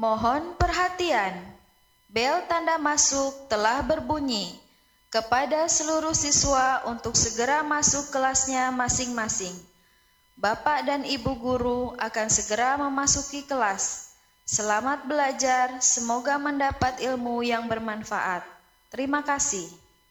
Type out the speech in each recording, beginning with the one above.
Mohon perhatian, bel tanda masuk telah berbunyi. Kepada seluruh siswa untuk segera masuk kelasnya masing-masing. Bapak dan Ibu guru akan segera memasuki kelas. Selamat belajar, semoga mendapat ilmu yang bermanfaat. Terima kasih.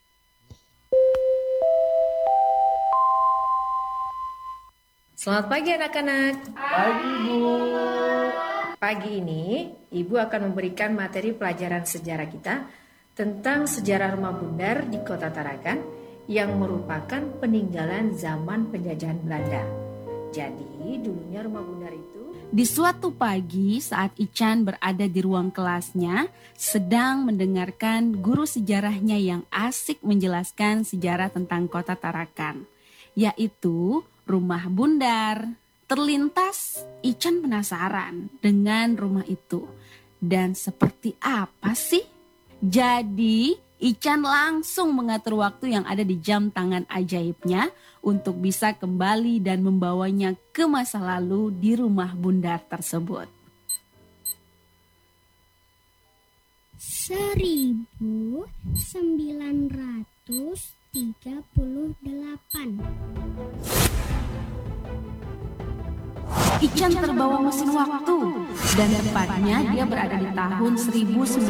Selamat pagi anak-anak. Pagi, Bu. Pagi ini, Ibu akan memberikan materi pelajaran sejarah kita tentang sejarah Rumah Bundar di Kota Tarakan yang merupakan peninggalan zaman penjajahan Belanda. Jadi, dulunya Rumah Bundar itu... Di suatu pagi saat Ican berada di ruang kelasnya, sedang mendengarkan guru sejarahnya yang asik menjelaskan sejarah tentang Kota Tarakan, yaitu Rumah Bundar. Terlintas, Ican penasaran dengan rumah itu. Dan seperti apa sih? Jadi, Ican langsung mengatur waktu yang ada di jam tangan ajaibnya untuk bisa kembali dan membawanya ke masa lalu di Rumah Bundar tersebut. 1938. Ican terbawa mesin waktu dan tepatnya dia berada di tahun 1938.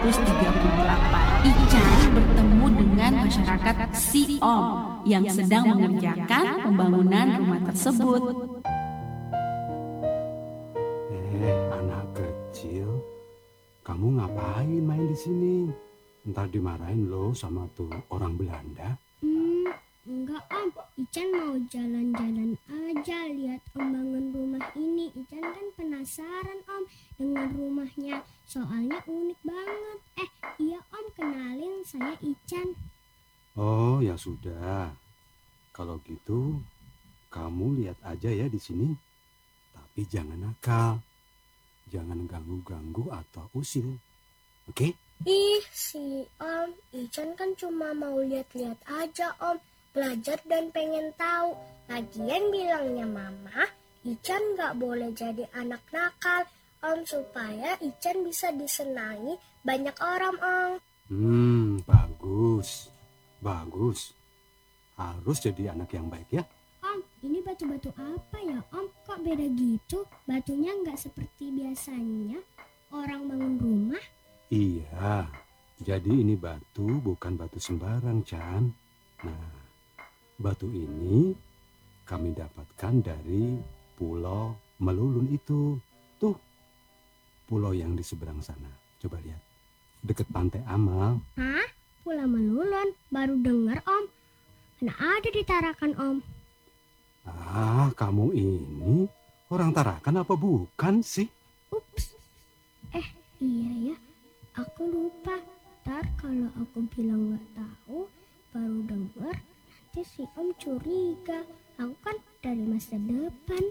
Ican bertemu dengan masyarakat Siom yang sedang mengerjakan pembangunan rumah tersebut. Anak kecil, kamu ngapain main di sini? Ntar dimarahin lo sama tuh orang Belanda. Enggak Om, Ican mau jalan-jalan aja lihat pembangunan rumah ini. Ican kan penasaran Om dengan rumahnya, soalnya unik banget. Iya Om, kenalin saya Ican. Oh ya sudah, kalau gitu kamu lihat aja ya di sini. Tapi jangan nakal, jangan ganggu-ganggu atau usil, oke? Ih, si Om, Ican kan cuma mau lihat-lihat aja Om. Belajar dan pengen tahu. Lagian bilangnya Mama, Ican gak boleh jadi anak nakal, Om, supaya Ican bisa disenangi banyak orang, Om. Bagus. Bagus. Harus jadi anak yang baik ya. Om, ini batu-batu apa ya, Om? Kok beda gitu? Batunya gak seperti biasanya orang bangun rumah? Iya, jadi ini batu bukan batu sembarang, Chan. Nah, batu ini kami dapatkan dari Pulau Melulun itu. Tuh, pulau yang di seberang sana. Coba lihat, dekat Pantai Amal. Hah? Pulau Melulun? Baru dengar Om. Mana ada di Tarakan Om? Kamu ini orang Tarakan apa bukan sih? Ups. Iya ya, aku lupa. Ntar kalau aku bilang gak tahu, baru dengar, nanti si Om curiga. Aku kan dari masa depan.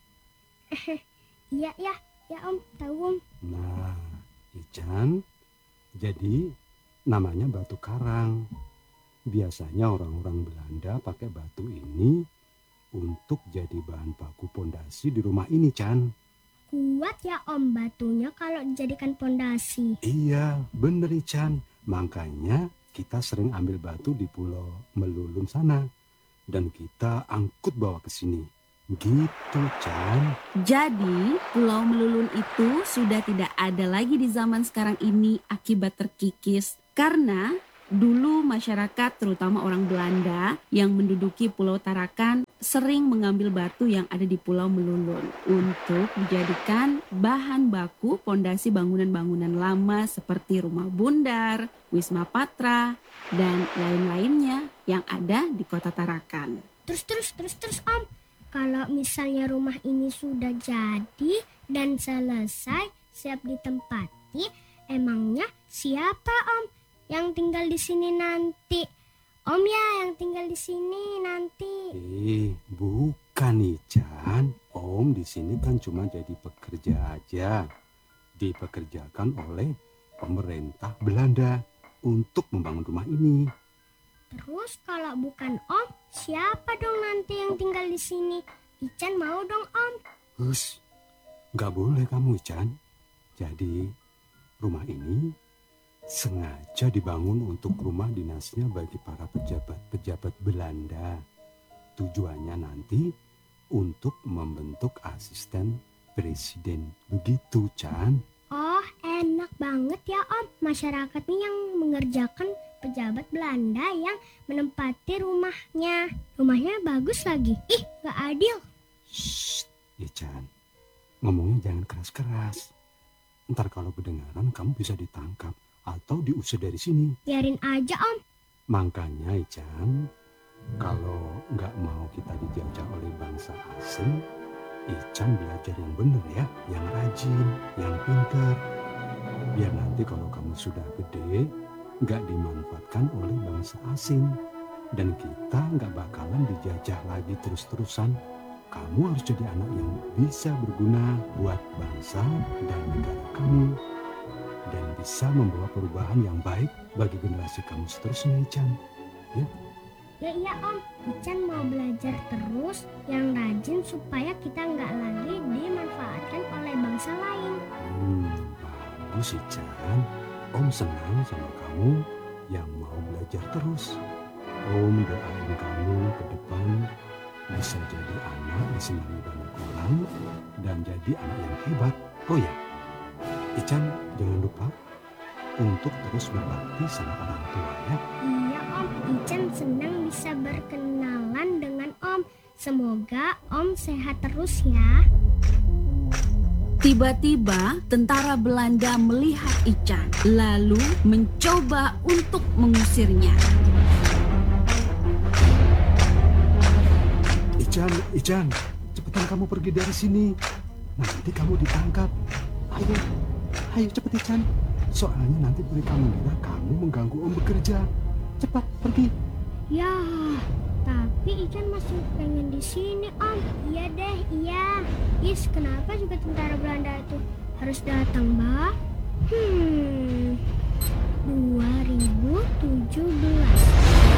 Iya ya Om, tahu Om. Nah, Ican, jadi namanya batu karang. Biasanya orang-orang Belanda pakai batu ini untuk jadi bahan baku pondasi di rumah ini, Chan. Kuat ya Om batunya kalau dijadikan pondasi. Iya, bener Ican. Makanya kita sering ambil batu di Pulau Melulun sana. Dan kita angkut bawa ke sini. Gitu, Chan. Jadi, Pulau Melulun itu sudah tidak ada lagi di zaman sekarang ini akibat terkikis. Karena dulu masyarakat, terutama orang Belanda yang menduduki Pulau Tarakan, sering mengambil batu yang ada di Pulau Melulun untuk dijadikan bahan baku pondasi bangunan-bangunan lama seperti Rumah Bundar, Wisma Patra, dan lain-lainnya yang ada di Kota Tarakan. Terus Om, kalau misalnya rumah ini sudah jadi dan selesai, siap ditempati, emangnya siapa Om yang tinggal di sini nanti? Om ya yang tinggal di sini nanti. Bukan Ican. Om di sini kan cuma jadi pekerja aja. Dipekerjakan oleh pemerintah Belanda untuk membangun rumah ini. Terus kalau bukan Om, siapa dong nanti yang tinggal di sini? Ican mau dong Om. Gak boleh kamu Ican. Jadi rumah ini sengaja dibangun untuk rumah dinasnya bagi para pejabat-pejabat Belanda. Tujuannya nanti untuk membentuk asisten presiden. Begitu, Chan. Oh, enak banget ya Om. Masyarakat nih yang mengerjakan pejabat Belanda yang menempati rumahnya. Rumahnya bagus lagi. Ih, gak adil. Shh, ya Chan. Ngomongnya jangan keras-keras. Ntar kalau kedengaran kamu bisa ditangkap atau diusir dari sini. Biarin aja Om. Makanya Ican, kalau nggak mau kita dijajah oleh bangsa asing, Ican belajar yang benar ya, yang rajin, yang pintar. Biar nanti kalau kamu sudah gede, nggak dimanfaatkan oleh bangsa asing. Dan kita nggak bakalan dijajah lagi terus-terusan. Kamu harus jadi anak yang bisa berguna buat bangsa dan negara kamu. Dan bisa membawa perubahan yang baik bagi generasi kamu seterusnya, Ican. Ya? Ya iya Om, Ican mau belajar terus yang rajin supaya kita nggak lagi dimanfaatkan oleh bangsa lain. Bagus Ican. Om senang sama kamu yang mau belajar terus. Om doain kamu ke depan bisa jadi anak disenangi banyak orang dan jadi anak yang hebat. Oh ya, Ican jangan lupa untuk terus berbakti sama orang tua ya. Iya Om, Ican senang bisa berkenalan dengan Om. Semoga Om sehat terus ya. Tiba-tiba tentara Belanda melihat Ican, lalu mencoba untuk mengusirnya. Ican, cepetan kamu pergi dari sini. Nanti kamu ditangkap. Ayo cepet Ican. Soalnya nanti mereka mengira kamu mengganggu Om bekerja. Cepat pergi. Ya, tapi Ican masih pengen di sini Om. Iya deh, iya. Is, kenapa juga tentara Belanda itu harus datang, Mbak? 2017.